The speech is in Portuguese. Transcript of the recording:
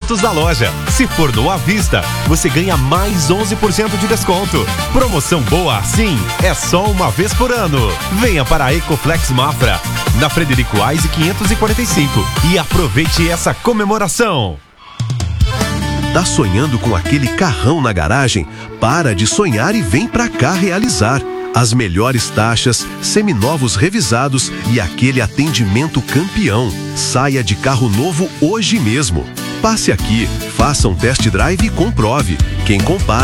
produtos da loja. Se for no à vista, você ganha mais 11% de desconto. Promoção boa assim é só uma vez por ano. Venha para a Ecoflex Mafra, na Frederico Wise 545 e aproveite essa comemoração. Tá sonhando com aquele carrão na garagem? Para de sonhar e vem pra cá realizar. As melhores taxas, seminovos revisados e aquele atendimento campeão. Saia de carro novo hoje mesmo. Passe aqui, faça um test drive e comprove. Quem compara